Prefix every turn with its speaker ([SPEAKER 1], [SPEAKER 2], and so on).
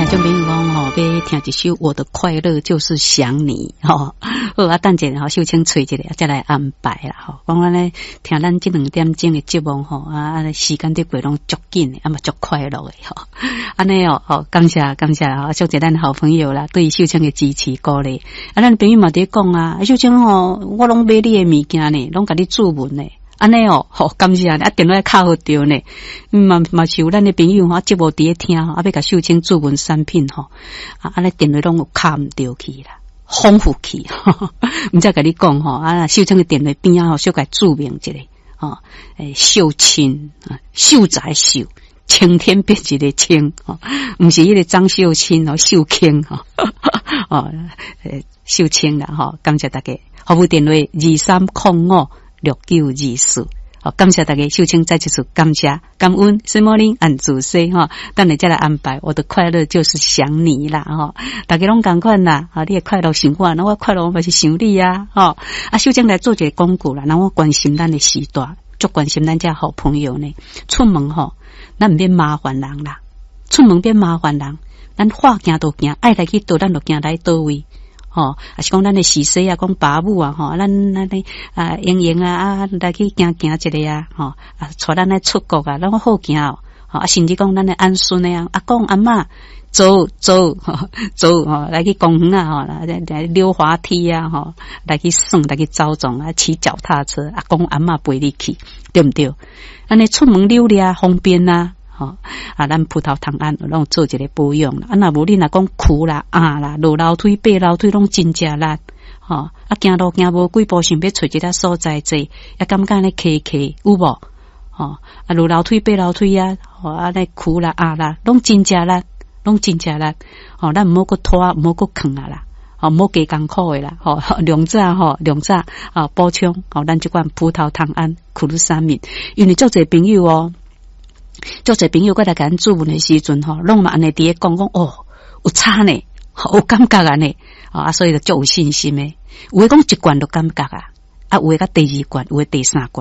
[SPEAKER 1] 听众朋友讲吼，要听一首《我的快乐就是想你》吼，好啊，等者吼，秀清找一个再来安排啦吼。讲咱咧听咱这2点钟的节目吼，啊，时间伫过拢足紧的，啊嘛足快乐的吼。安尼哦，好，感谢吼，谢谢咱好朋友啦，对秀清的支持鼓励。啊，咱朋友嘛伫讲啊，秀清吼，我拢买你的物件呢，拢甲你注文呢。安尼哦，好感谢啊！电话卡好着呢，嘛是有咱的朋友吼，节目伫咧听吼，要甲秀清注文产品吼，安尼电话拢有卡唔着去啦，丰富去，毋知甲你讲吼，秀清的电话边吼，小甲注明一个吼，秀清秀才秀，青天变一个青吼，毋是迄个张秀清哦，秀清吼，秀清啦吼，感谢大家，服务电话23056924，好，感谢大家秀清再一次感谢感恩什么呢？按主 C 哈，等你再来安排。我的快乐就是想你啦哈，大家拢同款啦，你的快乐想我，那我快乐我嘛是想你啊，秀清来做一个广告啦，然后我关心咱的时代，足关心咱这好朋友呢。出门吼，咱唔免麻烦人啦，出门变麻烦人，咱话行都行，爱来去倒，咱就行来倒位。吼，啊是讲咱的喜事啊，讲爸母啊，吼，咱的营营啊，来去行一个啊，吼，带咱来出国啊，咱好行哦，甚至讲咱的安孙啊，阿公阿嬷走，来去公园啊，吼，来溜滑梯啊，吼，来去耍，来去走总啊，骑脚踏车，阿公阿嬷陪你去，对不对？咱的出门溜达方便啊。咱葡萄糖胺拢做一个保养啦。若无你若讲苦啦、啦、落楼梯、爬楼梯拢真正力。行路行无几步，想要找一个所在坐，也感觉咧咳有无？落楼梯、爬楼梯啊，咧苦啦、啦，拢真正力，咱毋好搁拖，毋好搁扛啊啦。毋好加艰苦的啦，量早补充，咱即款葡萄糖胺苦鲁沙米，因为足侪朋友哦。足侪朋友过来甲咱注文的时阵拢嘛安尼伫咧讲有差呢，有感觉啊呢，所以就足有信心的。有诶讲1罐就感觉啊，有诶甲第2罐，有诶第3罐。